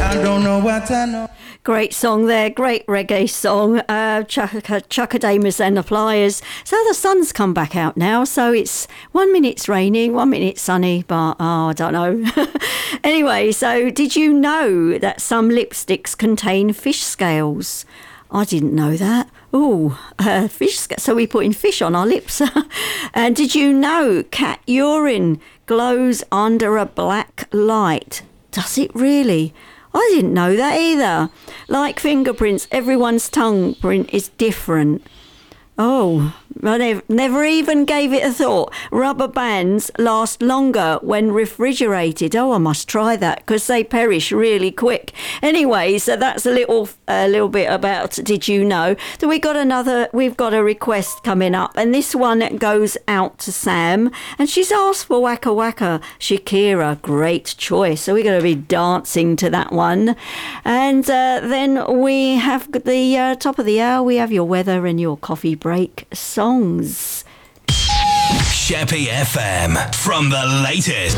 I don't know what I know. Great song there, great reggae song. Chuckadamus and the Flyers. So the sun's come back out now, so it's 1 minute it's raining, 1 minute it's sunny, but I don't know. Anyway, so did you know that some lipsticks contain fish scales? I didn't know that. So we put in fish on our lips. And did you know cat urine glows under a black light? Does it really? I didn't know that either. Like fingerprints, everyone's tongue print is different. Oh, I never even gave it a thought. Rubber bands last longer when refrigerated. Oh, I must try that because they perish really quick. Anyway, so that's a little bit about did you know. So we've got a request coming up, and this one goes out to Sam, and she's asked for Waka Waka Shakira. Great choice. So we're going to be dancing to that one. And then we have the top of the hour. We have your weather and your coffee break songs. Sheppy FM, from the latest